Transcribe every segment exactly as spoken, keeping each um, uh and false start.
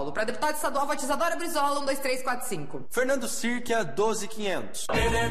Paulo. Para deputado estadual, vote Isadora Brizola, um dois três quatro cinco. Fernando Sirkia, doze mil e quinhentos.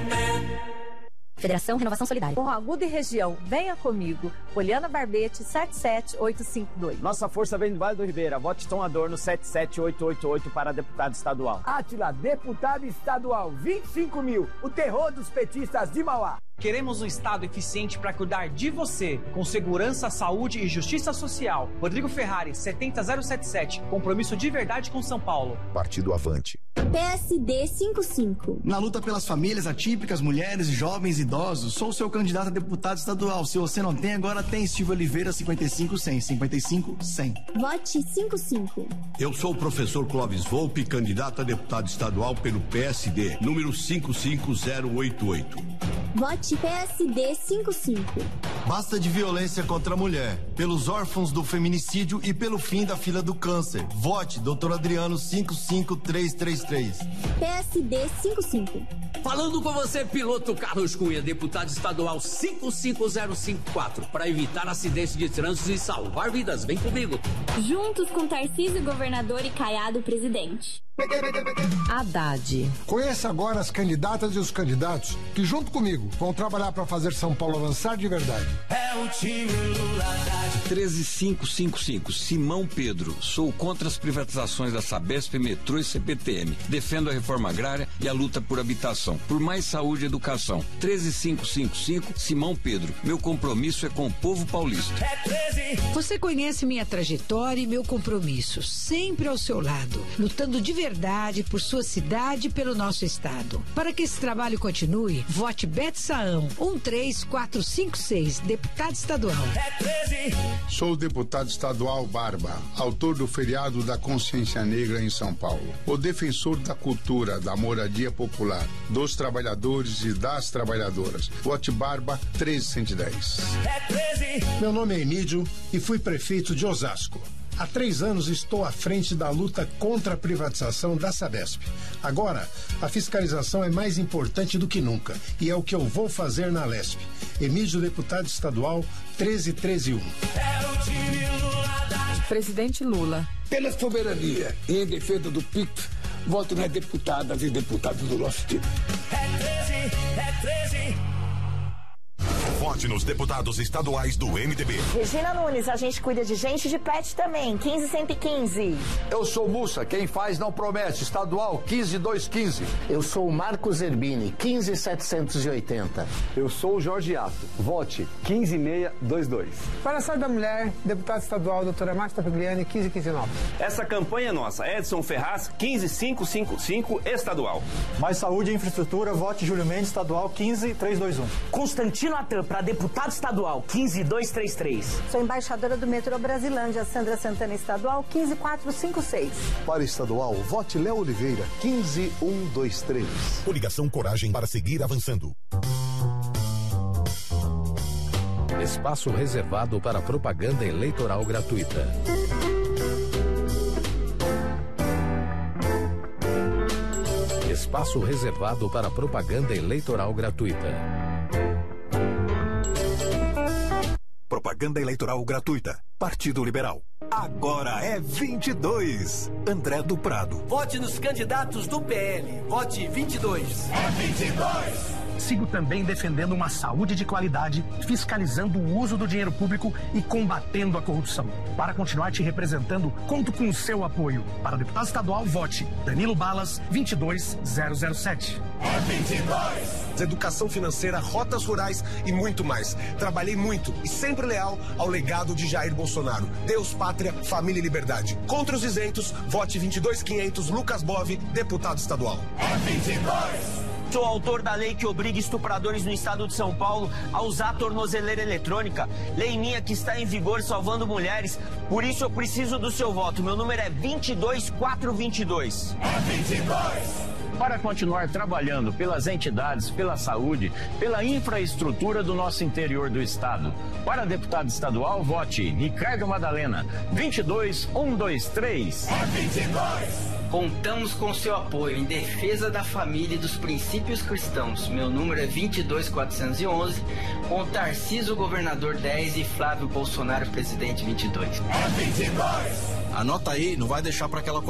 Federação Renovação Solidária. Morro Agudo e região, venha comigo. Poliana Barbete, sete sete oito cinco dois. Nossa força vem do Vale do Ribeira. Vote Tom Adorno, sete sete oito oito oito para deputado estadual. Átila, deputado estadual, vinte e cinco mil. O terror dos petistas de Mauá. Queremos um Estado eficiente para cuidar de você, com segurança, saúde e justiça social. Rodrigo Ferrari, setenta mil setenta e sete. Compromisso de verdade com São Paulo. Partido Avante. P S D cinquenta e cinco. Na luta pelas famílias atípicas, mulheres, jovens e idosos, sou o seu candidato a deputado estadual. Se você não tem, agora tem. Silvio Oliveira, cinquenta e cinco cem. cinquenta e cinco cem. Vote cinquenta e cinco. Eu sou o professor Clóvis Volpe, candidato a deputado estadual pelo P S D, número cinco cinco zero oito oito. Vote P S D cinquenta e cinco. Basta de violência contra a mulher, pelos órfãos do feminicídio e pelo fim da fila do câncer. Vote doutor Adriano cinco cinco três três três. P S D cinquenta e cinco. Falando com você, piloto Carlos Cunha, deputado estadual cinco cinco zero cinco quatro. Para evitar acidentes de trânsito e salvar vidas, vem comigo. Juntos com Tarcísio, governador, e Caiado, presidente. Haddad. Conheça agora as candidatas e os candidatos que, junto comigo, vão trabalhar para fazer São Paulo avançar de verdade. É o time Lula Haddad. treze mil quinhentos e cinquenta e cinco, Simão Pedro. Sou contra as privatizações da Sabesp, Metrô e C P T M. Defendo a reforma agrária e a luta por habitação. Por mais saúde e educação. treze mil quinhentos e cinquenta e cinco, Simão Pedro. Meu compromisso é com o povo paulista. É treze. Você conhece minha trajetória e meu compromisso. Sempre ao seu lado. Lutando de verdade por sua cidade e pelo nosso estado. Para que esse trabalho continue, vote Bete Saão, um três quatro cinco seis, deputado estadual. É treze. Sou o deputado estadual Barba, autor do feriado da Consciência Negra em São Paulo. O defensor da cultura, da moradia popular, dos trabalhadores e das trabalhadoras. Vote Barba treze cento e dez. É treze. Meu nome é Emílio e fui prefeito de Osasco. Há três anos estou à frente da luta contra a privatização da Sabesp. Agora, a fiscalização é mais importante do que nunca e é o que eu vou fazer na Lesp. Emílio, deputado estadual, treze treze um. É o time Lula Haddad. Presidente Lula. Pela soberania e em defesa do P I C, voto nas deputadas e deputados do nosso time. É treze, é treze. Vote nos deputados estaduais do M D B. Regina Nunes, a gente cuida de gente de pet também, quinze cento e quinze. Eu sou Mussa, quem faz não promete, estadual quinze dois quinze. Eu sou o Marcos Zerbini, quinze setecentos e oitenta. Eu sou o Jorge Ato, vote quinze seiscentos e vinte e dois. Para a Saúde da Mulher, deputado estadual, doutora Márcia Tapigliani, quinze quinze nove. Essa campanha é nossa, Edson Ferraz, quinze cinco cinco cinco, estadual. Mais Saúde e Infraestrutura, vote Júlio Mendes, estadual, quinze três dois um. Constantino Atan, para deputado estadual, quinze dois três três. Sou embaixadora do Metrô Brasilândia, Sandra Santana, estadual, quinze quatro cinco seis. Para estadual, vote Léo Oliveira, quinze um dois três. Coligação Coragem para seguir avançando. Espaço reservado para propaganda eleitoral gratuita. Espaço reservado para propaganda eleitoral gratuita. Propaganda eleitoral gratuita. Partido Liberal. Agora é vinte e dois. André do Prado. Vote nos candidatos do P L. Vote vinte e dois. É vinte e dois. Sigo também defendendo uma saúde de qualidade, fiscalizando o uso do dinheiro público e combatendo a corrupção. Para continuar te representando, conto com o seu apoio. Para deputado estadual, vote Danilo Balas, vinte e dois zero zero sete. É vinte e dois. Educação financeira, rotas rurais e muito mais. Trabalhei muito e sempre leal ao legado de Jair Bolsonaro. Deus, pátria, família e liberdade. Contra os isentos, vote vinte e dois quinhentos, Lucas Bove, deputado estadual. É vinte e dois. Sou autor da lei que obriga estupradores no estado de São Paulo a usar a tornozeleira eletrônica. Lei minha que está em vigor salvando mulheres. Por isso eu preciso do seu voto. Meu número é vinte e dois quatrocentos e vinte e dois. É vinte e dois. Para continuar trabalhando pelas entidades, pela saúde, pela infraestrutura do nosso interior do estado. Para deputado estadual, vote Ricardo Madalena, vinte e dois um dois três. É vinte e dois. Contamos com seu apoio em defesa da família e dos princípios cristãos. Meu número é vinte e dois quatrocentos e onze, com Tarcísio, governador dez e Flávio Bolsonaro, presidente vinte e dois. É vinte e dois. Anota aí, não vai deixar para aquela